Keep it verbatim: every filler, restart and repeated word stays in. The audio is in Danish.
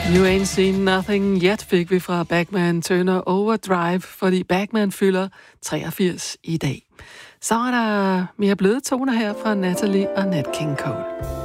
You ain't seen nothing yet fik vi fra Bachman Turner Overdrive, fordi Bachman fylder treogfirs i dag. Så er der mere bløde toner her fra Natalie og Nat King Cole.